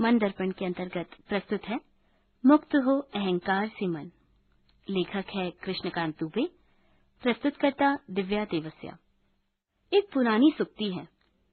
मन दर्पण के अंतर्गत प्रस्तुत है मुक्त हो अहंकार से मन। लेखक है कृष्णकांत दुबे, प्रस्तुतकर्ता दिव्या देवस्या। एक पुरानी सुक्ति है,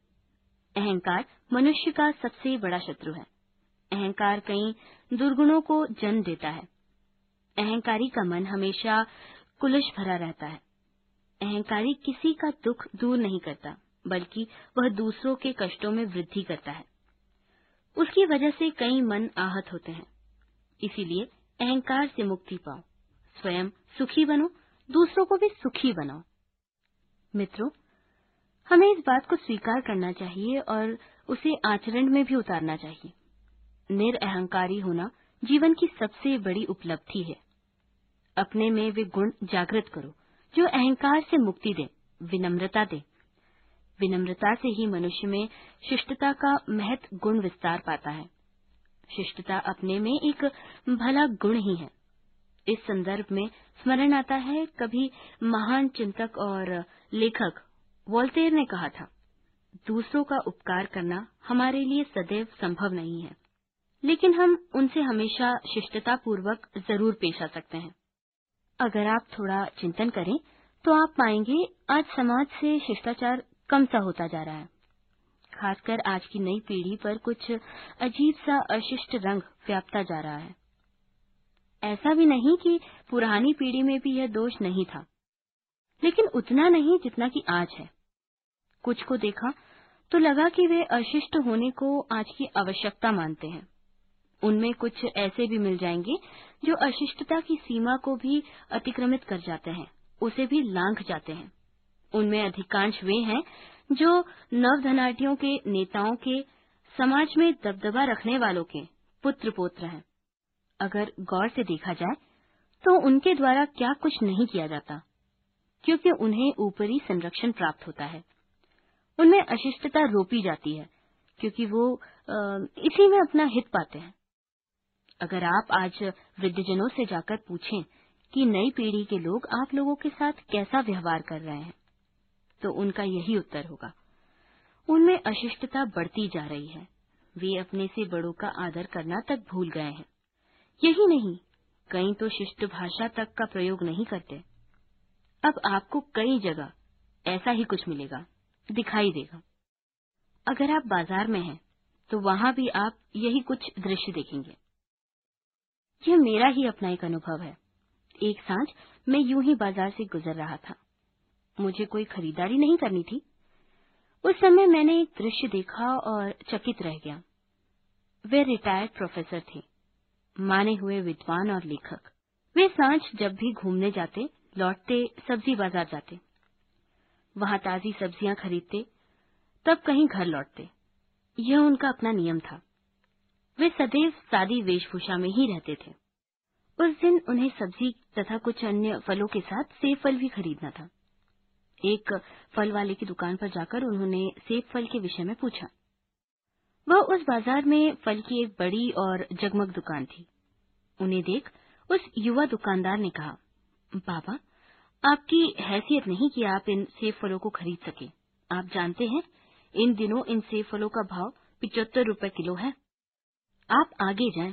अहंकार मनुष्य का सबसे बड़ा शत्रु है। अहंकार कई दुर्गुणों को जन्म देता है। अहंकारी का मन हमेशा कुलुष भरा रहता है। अहंकारी किसी का दुख दूर नहीं करता, बल्कि वह दूसरों के कष्टों में वृद्धि करता है। उसकी वजह से कई मन आहत होते हैं। इसीलिए अहंकार से मुक्ति पाओ, स्वयं सुखी बनो, दूसरों को भी सुखी बनाओ। मित्रों, हमें इस बात को स्वीकार करना चाहिए और उसे आचरण में भी उतारना चाहिए। निरअहंकारी होना जीवन की सबसे बड़ी उपलब्धि है। अपने में वे गुण जागृत करो जो अहंकार से मुक्ति दे, विनम्रता दे। विनम्रता से ही मनुष्य में शिष्टता का महत् गुण विस्तार पाता है। शिष्टता अपने में एक भला गुण ही है। इस संदर्भ में स्मरण आता है, कभी महान चिंतक और लेखक वोल्टेयर ने कहा था, दूसरों का उपकार करना हमारे लिए सदैव संभव नहीं है, लेकिन हम उनसे हमेशा शिष्टतापूर्वक जरूर पेश आ सकते हैं। अगर आप थोड़ा चिंतन करें तो आप पाएंगे आज समाज से शिष्टाचार कम सा होता जा रहा है। खासकर आज की नई पीढ़ी पर कुछ अजीब सा अशिष्ट रंग व्यापता जा रहा है। ऐसा भी नहीं कि पुरानी पीढ़ी में भी यह दोष नहीं था, लेकिन उतना नहीं जितना कि आज है। कुछ को देखा तो लगा कि वे अशिष्ट होने को आज की आवश्यकता मानते हैं। उनमें कुछ ऐसे भी मिल जाएंगे जो अशिष्टता की सीमा को भी अतिक्रमित कर जाते हैं, उसे भी लांघ जाते हैं। उनमें अधिकांश वे हैं जो नवधनाढ़ियों के नेताओं के, समाज में दबदबा रखने वालों के पुत्र पौत्र हैं। अगर गौर से देखा जाए तो उनके द्वारा क्या कुछ नहीं किया जाता, क्योंकि उन्हें ऊपरी संरक्षण प्राप्त होता है। उनमें अशिष्टता रोपी जाती है क्योंकि वो इसी में अपना हित पाते हैं। अगर आप आज वृद्धजनों से जाकर पूछें कि नई पीढ़ी के लोग आप लोगों के साथ कैसा व्यवहार कर रहे हैं, तो उनका यही उत्तर होगा, उनमें अशिष्टता बढ़ती जा रही है। वे अपने से बड़ों का आदर करना तक भूल गए हैं। यही नहीं, कई तो शिष्ट भाषा तक का प्रयोग नहीं करते। अब आपको कई जगह ऐसा ही कुछ मिलेगा, दिखाई देगा। अगर आप बाजार में हैं तो वहां भी आप यही कुछ दृश्य देखेंगे। यह मेरा ही अपना एक अनुभव है। एक सांझ मैं यूं ही बाजार से गुजर रहा था। मुझे कोई खरीदारी नहीं करनी थी। उस समय मैंने एक दृश्य देखा और चकित रह गया। वे रिटायर्ड प्रोफेसर थे, माने हुए विद्वान और लेखक। वे सांझ जब भी घूमने जाते, लौटते सब्जी बाजार जाते, वहां ताजी सब्जियां खरीदते, तब कहीं घर लौटते। यह उनका अपना नियम था। वे सदैव सादी वेशभूषा में ही रहते थे। उस दिन उन्हें सब्जी तथा कुछ अन्य फलों के साथ सेब फल भी खरीदना था। एक फल वाले की दुकान पर जाकर उन्होंने सेब फल के विषय में पूछा। वह उस बाजार में फल की एक बड़ी और जगमग दुकान थी। उन्हें देख उस युवा दुकानदार ने कहा, बाबा, आपकी हैसियत नहीं कि आप इन सेब फलों को खरीद सके। आप जानते हैं, इन दिनों इन सेब फलों का भाव 75 रुपए किलो है। आप आगे जाएं।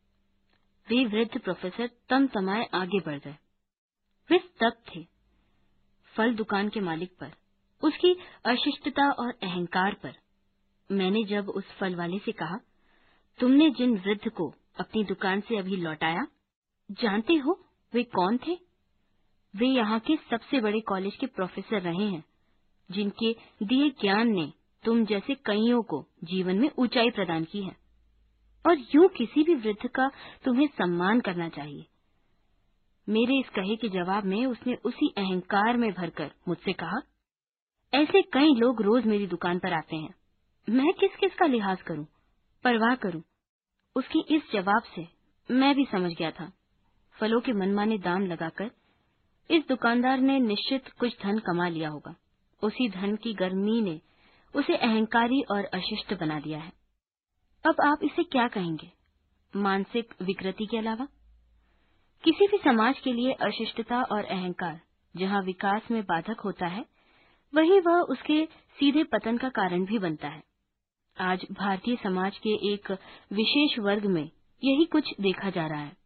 वे वृद्ध प्रोफेसर तमतमाए आगे बढ़ गए। वे स्तब्ध थे। फल दुकान के मालिक पर, उसकी अशिष्टता और अहंकार पर। मैंने जब उस फल वाले से कहा, तुमने जिन वृद्ध को अपनी दुकान से अभी लौटाया, जानते हो वे कौन थे? वे यहाँ के सबसे बड़े कॉलेज के प्रोफेसर रहे हैं, जिनके दिए ज्ञान ने तुम जैसे कईयों को जीवन में ऊंचाई प्रदान की है। और यूं किसी भी वृद्ध का तुम्हें सम्मान करना चाहिए। मेरे इस कहे के जवाब में उसने उसी अहंकार में भरकर मुझसे कहा, ऐसे कई लोग रोज मेरी दुकान पर आते हैं, मैं किस किस का लिहाज करूं, परवाह करूं। उसके इस जवाब से मैं भी समझ गया था, फलों के मनमाने दाम लगाकर इस दुकानदार ने निश्चित कुछ धन कमा लिया होगा। उसी धन की गर्मी ने उसे अहंकारी और अशिष्ट बना दिया है। अब आप इसे क्या कहेंगे? मानसिक विकृति के अलावा? किसी भी समाज के लिए अशिष्टता और अहंकार जहां विकास में बाधक होता है, वहीं वह उसके सीधे पतन का कारण भी बनता है। आज भारतीय समाज के एक विशेष वर्ग में यही कुछ देखा जा रहा है।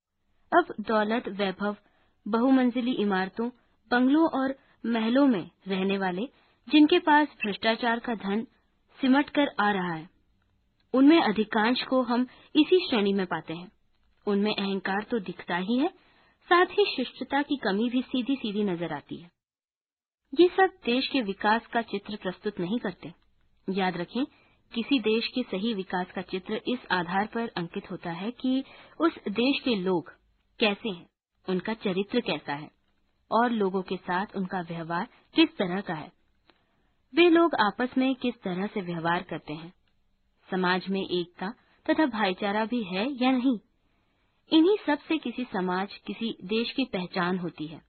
अब दौलत, वैभव, बहुमंजिली इमारतों, बंगलों और महलों में रहने वाले, जिनके पास भ्रष्टाचार का धन सिमट कर आ रहा है, उनमें अधिकांश को हम इसी श्रेणी में पाते हैं। उनमें अहंकार तो दिखता ही है, साथ ही शिष्टता की कमी भी सीधी सीधी नजर आती है। ये सब देश के विकास का चित्र प्रस्तुत नहीं करते। याद रखें, किसी देश के सही विकास का चित्र इस आधार पर अंकित होता है कि उस देश के लोग कैसे हैं, उनका चरित्र कैसा है और लोगों के साथ उनका व्यवहार किस तरह का है। वे लोग आपस में किस तरह से व्यवहार करते हैं, समाज में एकता तथा भाईचारा भी है या नहीं। इन्हीं सब से किसी समाज, किसी देश की पहचान होती है।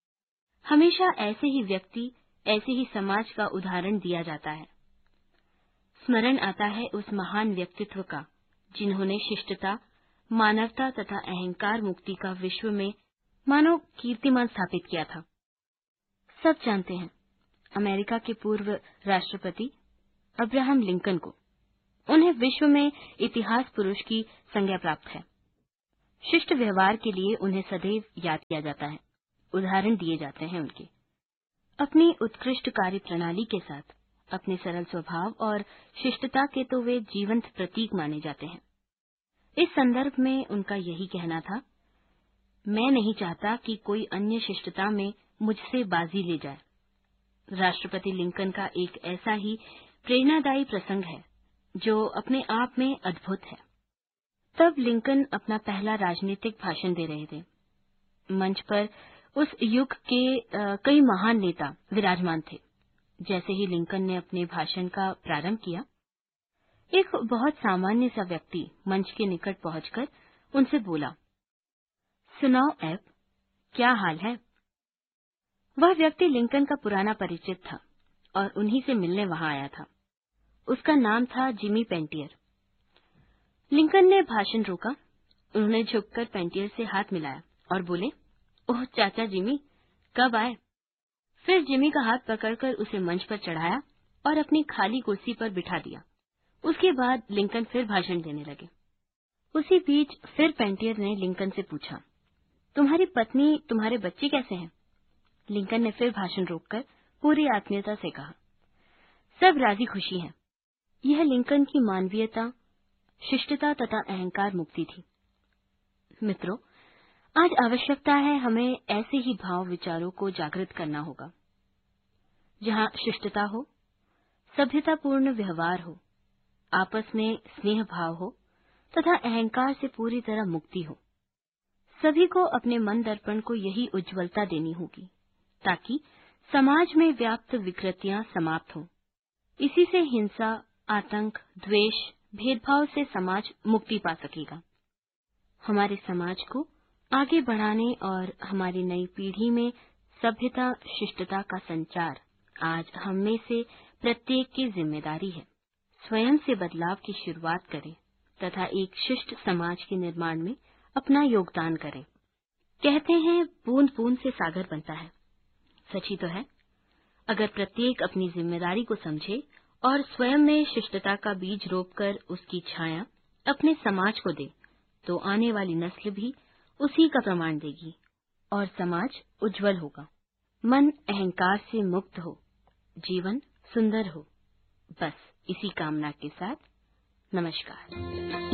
हमेशा ऐसे ही व्यक्ति, ऐसे ही समाज का उदाहरण दिया जाता है। स्मरण आता है उस महान व्यक्तित्व का जिन्होंने शिष्टता, मानवता तथा अहंकार मुक्ति का विश्व में मानो कीर्तिमान स्थापित किया था। सब जानते हैं अमेरिका के पूर्व राष्ट्रपति अब्राहम लिंकन को। उन्हें विश्व में इतिहास पुरुष की संज्ञा प्राप्त है। शिष्ट व्यवहार के लिए उन्हें सदैव याद किया जाता है, उदाहरण दिए जाते हैं उनके। अपनी उत्कृष्ट कार्य प्रणाली के साथ, अपने सरल स्वभाव और शिष्टता के तो वे जीवंत प्रतीक माने जाते हैं। इस संदर्भ में उनका यही कहना था, मैं नहीं चाहता कि कोई अन्य शिष्टता में मुझसे बाजी ले जाए। राष्ट्रपति लिंकन का एक ऐसा ही प्रेरणादायी प्रसंग है जो अपने आप में अद्भुत है। तब लिंकन अपना पहला राजनीतिक भाषण दे रहे थे। मंच पर उस युग के कई महान नेता विराजमान थे। जैसे ही लिंकन ने अपने भाषण का प्रारंभ किया, एक बहुत सामान्य सा व्यक्ति मंच के निकट पहुंचकर उनसे बोला, सुनाओ एब, क्या हाल है? वह व्यक्ति लिंकन का पुराना परिचित था और उन्हीं से मिलने वहां आया था। उसका नाम था जिमी पेंटियर। लिंकन ने भाषण रोका। उन्होंने झुककर पेंटियर से हाथ मिलाया और बोले, ओह चाचा जिमी, कब आए? फिर जिमी का हाथ पकड़कर उसे मंच पर चढ़ाया और अपनी खाली कुर्सी पर बिठा दिया। उसके बाद लिंकन फिर भाषण देने लगे। उसी बीच फिर पेंटियर ने लिंकन से पूछा, तुम्हारी पत्नी, तुम्हारे बच्चे कैसे हैं? लिंकन ने फिर भाषण रोककर पूरी आत्मीयता से कहा, सब राजी खुशी हैं। यह लिंकन की मानवीयता, शिष्टता तथा अहंकार मुक्ति थी। मित्रों, आज आवश्यकता है हमें ऐसे ही भाव विचारों को जागृत करना होगा, जहां शिष्टता हो, सभ्यतापूर्ण व्यवहार हो, आपस में स्नेह भाव हो तथा अहंकार से पूरी तरह मुक्ति हो। सभी को अपने मन दर्पण को यही उज्ज्वलता देनी होगी ताकि समाज में व्याप्त विकृतियां समाप्त हों। इसी से हिंसा, आतंक, द्वेष, भेदभाव से समाज मुक्ति पा सकेगा। हमारे समाज को आगे बढ़ाने और हमारी नई पीढ़ी में सभ्यता, शिष्टता का संचार आज हम में से प्रत्येक की जिम्मेदारी है। स्वयं से बदलाव की शुरुआत करें तथा एक शिष्ट समाज के निर्माण में अपना योगदान करें। कहते हैं बूंद बूंद से सागर बनता है। सच ही तो है। अगर प्रत्येक अपनी जिम्मेदारी को समझे और स्वयं में शिष्टता का बीज रोपकर उसकी छाया अपने समाज को दे, तो आने वाली नस्ल भी उसी का प्रमाण देगी और समाज उज्जवल होगा। मन अहंकार से मुक्त हो, जीवन सुंदर हो। बस इसी कामना के साथ नमस्कार।